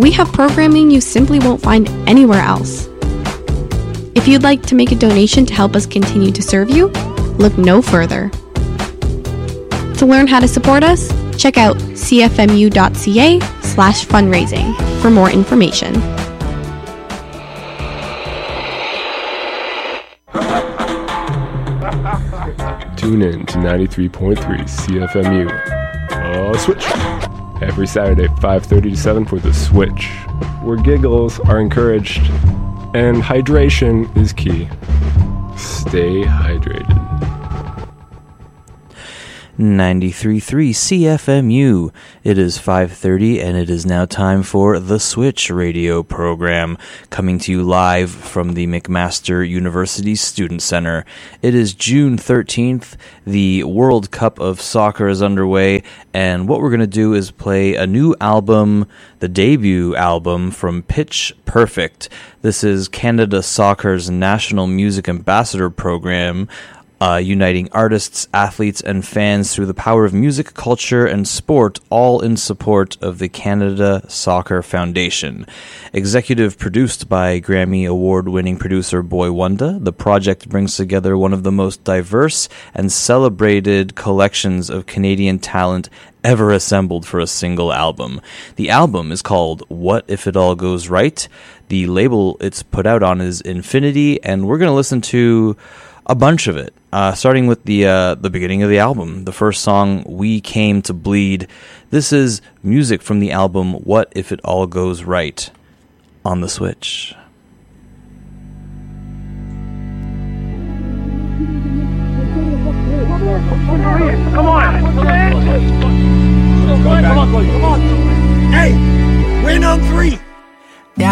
we have programming you simply won't find anywhere else. If you'd like to make a donation to help us continue to serve you, look no further. To learn how to support us, check out cfmu.ca/fundraising for more information. Tune in to 93.3 CFMU. Switch. Every Saturday, 5:30 to 7 for The Switch, where giggles are encouraged and hydration is key. Stay hydrated. 93.3 CFMU. It is 5:30 and it is now time for The Switch radio program, coming to you live from the McMaster University Student Center. It is June 13th. The World Cup of Soccer is underway, and what we're going to do is play a new album, the debut album from Pitch Perfect. This is Canada Soccer's National Music Ambassador program, uniting artists, athletes, and fans through the power of music, culture, and sport, all in support of the Canada Soccer Foundation. Executive produced by Grammy Award-winning producer Boy Wonder, the project brings together one of the most diverse and celebrated collections of Canadian talent ever assembled for a single album. The album is called What If It All Goes Right? The label it's put out on is Infinity, and we're going to listen to a bunch of it, starting with the beginning of the album. The first song, We Came to Bleed. This is music from the album What If It All Goes Right on The Switch. Come on! Come on! Hey! Win on 3!